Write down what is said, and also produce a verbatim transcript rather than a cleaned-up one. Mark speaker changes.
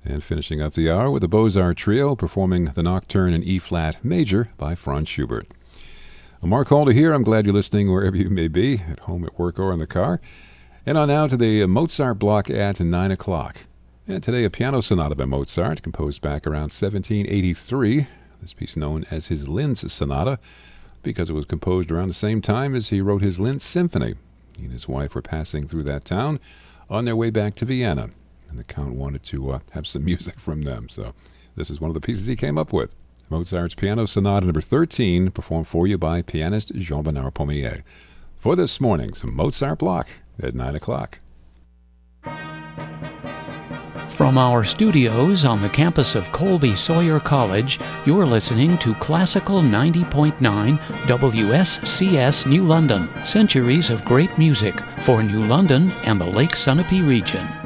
Speaker 1: And finishing up the hour with the Beaux-Arts Trio performing the Nocturne in E-flat major by Franz Schubert. I'm Mark Holder here. I'm glad you're listening wherever you may be, at home, at work, or in the car. And on now to the Mozart block at nine o'clock. And today a piano sonata by Mozart, composed back around seventeen eighty-three. This piece known as his Linz Sonata, because it was composed around the same time as he wrote his Linz Symphony. He and his wife were passing through that town on their way back to Vienna. And the Count wanted to uh, have some music from them. So this is one of the pieces he came up with. Mozart's Piano Sonata number thirteen, performed for you by pianist Jean-Bernard Pommier. For this morning's Mozart block at nine o'clock.
Speaker 2: From our studios on the campus of Colby Sawyer College, you're listening to Classical ninety point nine W S C S New London. Centuries of great music for New London and the Lake Sunapee region.